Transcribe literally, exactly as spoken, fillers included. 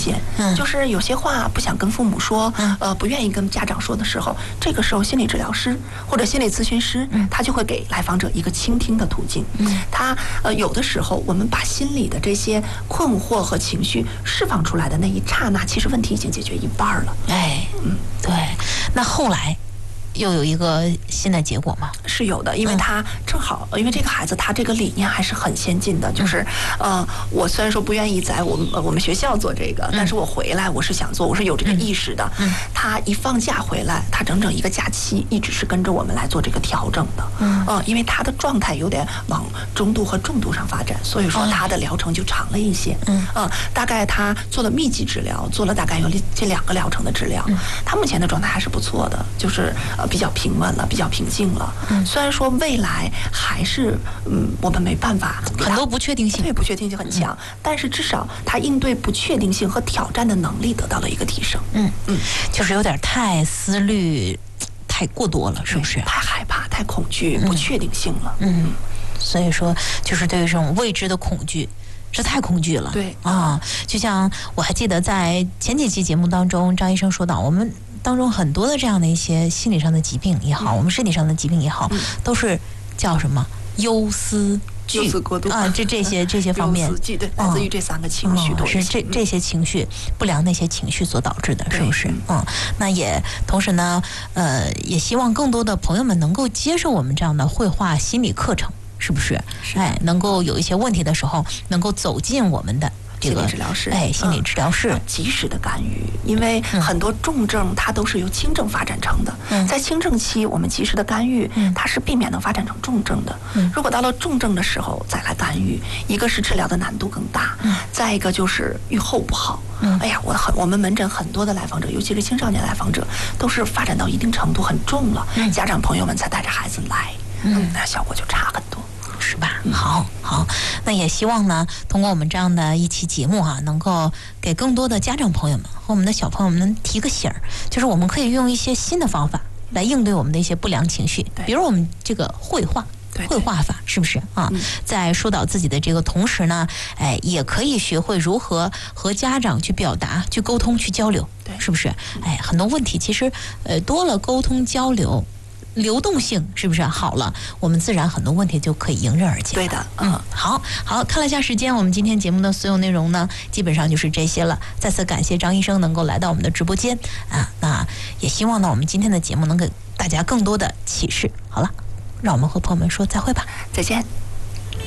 现，嗯，就是有些话不想跟父母说，嗯，呃，不愿意跟家长说的时候，这个时候心理治疗师或者心理咨询师，嗯，他就会给来访者一个倾听的途径。嗯，他呃有的时候我们把心里的这些困惑和情绪释放出来的那一刹那，其实问题已经解决一半了。 哎，嗯，对。那后来又有一个新的结果吗？ 是有的，因为他正好，因为这个孩子他这个理念还是很先进的，就是，呃，我虽然说不愿意在我们我们学校做这个，但是我回来我是想做，我是有这个意识的。嗯，他一放假回来，他整整一个假期一直是跟着我们来做这个调整的。嗯，呃，因为他的状态有点往中度和重度上发展，所以说他的疗程就长了一些。嗯，呃，大概他做了密集治疗，做了大概有这两个疗程的治疗，他目前的状态还是不错的，就是呃比较平稳了，比较平静了。嗯，虽然说未来还是嗯，我们没办法， 很多不确定性， 对，不确定性很强，嗯，但是至少他应对不确定性和挑战的能力得到了一个提升。 嗯嗯，就是有点太思虑太过多了，是不是？ 太害怕、太恐惧、不确定性了。 嗯，所以说就是对于这种未知的恐惧。这太恐惧了， 对啊，就像我还记得在前几期节目当中，张医生说到，我们当中很多的这样的一些心理上的疾病也好，嗯，我们身体上的疾病也好，嗯，都是叫什么忧思惧啊，这这些这些方面， 忧思惧对，来自于这三个情绪， 嗯，是这这些情绪不良那些情绪所导致的，是不是？嗯，那也同时呢，呃，也希望更多的朋友们能够接受我们这样的绘画心理课程。是不是？哎，能够有一些问题的时候，能够走进我们的这个心理治疗室， 哎，心理治疗室， 嗯，及时的干预，因为很多重症它都是由轻症发展成的，嗯，在轻症期我们及时的干预，嗯，它是避免能发展成重症的。嗯，如果到了重症的时候再来干预，一个是治疗的难度更大，嗯，再一个就是预后不好。嗯，哎呀，我很我们门诊很多的来访者，尤其是青少年来访者，都是发展到一定程度很重了，嗯，家长朋友们才带着孩子来，嗯，那效果就差很多。 是吧？好好，那也希望呢，通过我们这样的一期节目哈、啊，能够给更多的家长朋友们和我们的小朋友们提个醒儿，就是我们可以用一些新的方法来应对我们的一些不良情绪，比如我们这个绘画。绘画法是不是啊？在疏导自己的这个同时呢，哎，也可以学会如何和家长去表达、去沟通、去交流， 对， 是不是？哎，很多问题其实呃多了沟通交流。流动性是不是好了？我们自然很多问题就可以迎刃而解。 对的， 嗯，好好看了一下时间，我们今天节目的所有内容呢，基本上就是这些了。再次感谢张医生能够来到我们的直播间啊，那也希望呢，我们今天的节目能给大家更多的启示。好了，让我们和朋友们说再会吧， 再见。